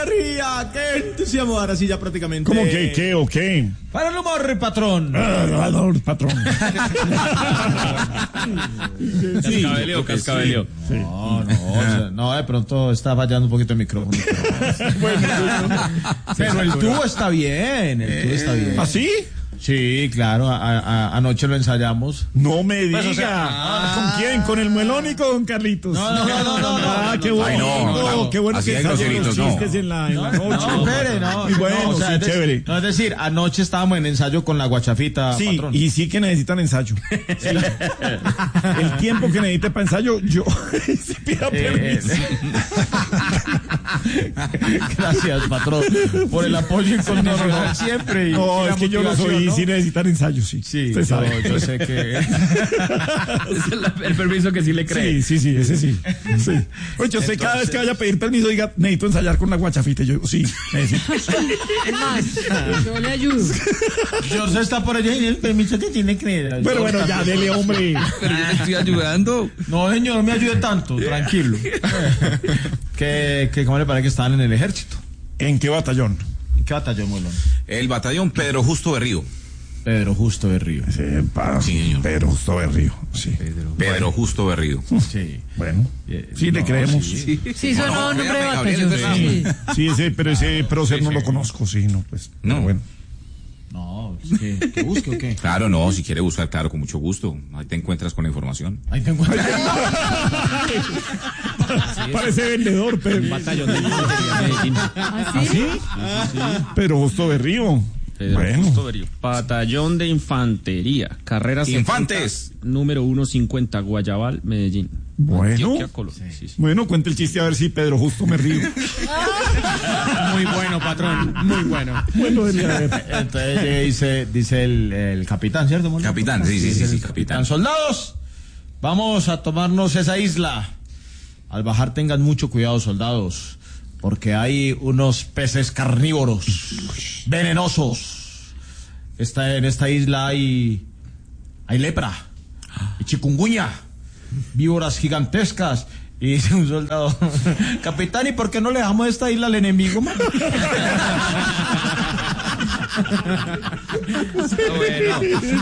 energía! ¡Qué entusiasmo! Ahora sí, ya prácticamente. ¿Cómo que qué o qué? Para el humor, patrón. Patrón. Cascabeleo. Sí. No, de pronto está fallando un poquito el micrófono. Pero el tubo está bien, ¿Ah, sí? Sí, claro, anoche lo ensayamos. No me diga. Pues, o sea, ¿Con quién? ¿Con el Muelón y con Carlitos? No. Ah, qué bueno. Ay, no. Qué bueno Así que hay salen los groseritos, no. chistes en la noche. No, espere, no. Muy bueno, o sea, sí, chévere. No, es decir, anoche estábamos en ensayo con la guachafita, Sí, patrón. y sí que necesitan ensayo. Sí. El tiempo que necesite para ensayo, yo sí pida permiso. Gracias, patrón, por el apoyo incondicional siempre. No, es que yo no soy, sí necesitan ensayo, sí. Sí, usted sabe. yo sé que... El permiso que sí le cree. Sí, ese sí. Oye, yo sé, cada vez que vaya a pedir permiso, diga, necesito ensayar con la guachafita. Y yo, sí, necesito. Es más, yo le ayudo. George está por allá y el permiso que tiene que... Pero bueno, ya, dele, hombre. Pero yo le estoy ayudando. No, señor, no me ayude tanto, tranquilo. ¿Cómo le parece que estaban en el ejército? ¿En qué batallón? ¿En qué batallón, Molón? El batallón Pedro Justo Berrío. Pedro Justo de Río. Sí, Sí, señor. Pero justo de Río, sí. Pedro Justo Berrío. Sí. Bueno, sí, le creemos. Sí, sonó un nombre de Gabriel, batallón. es verdad. Sí. Sí, pero ese prócer no lo conozco, sí, no, pues. No. Pero bueno. No, es que busque o qué. Claro, no, si quiere buscar, claro, con mucho gusto. Ahí te encuentras con la información. Ahí te encuentras. Parece vendedor, pero. Batallón de Infantería Medellín. ¿Ah, sí? Pero justo de Río. Bueno. Batallón de Infantería. Carrera 70, Infantes. número 150, Guayabal, Medellín. Bueno. Antioquia, Colombia. Sí. Bueno, cuente el chiste a ver si Pedro justo me río. Muy bueno, patrón. Muy bueno. Bueno, dele a ver. Entonces dice el capitán, ¿cierto, Molón? Capitán, sí, capitán. Soldados, vamos a tomarnos esa isla. Al bajar tengan mucho cuidado, soldados, porque hay unos peces carnívoros, venenosos. En esta isla hay lepra, y chikungunya, víboras gigantescas. Y dice un soldado, capitán, ¿y por qué no le dejamos esta isla al enemigo, man? Bueno.